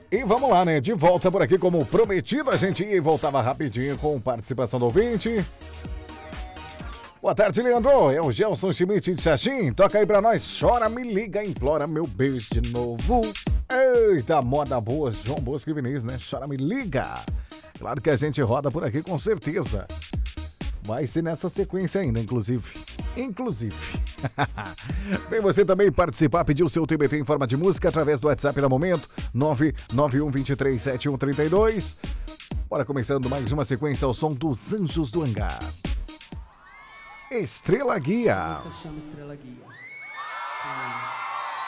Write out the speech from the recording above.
E vamos lá, né? De volta por aqui, como prometido, a gente ia e voltava rapidinho com participação do ouvinte. Boa tarde, Leandro. É o Gelson Schmidt de Xaxim. Toca aí pra nós. Chora, me liga, implora meu beijo de novo. Eita, moda boa. João Bosco e Vinícius, né? Chora, me liga. Claro que a gente roda por aqui com certeza. Vai ser nessa sequência ainda, inclusive. Vem você também participar, pedir o seu TBT em forma de música através do WhatsApp no momento, 991237132. Bora começando mais uma sequência ao som dos Anjos do Hangar. Estrela Guia. A música se chama Estrela Guia.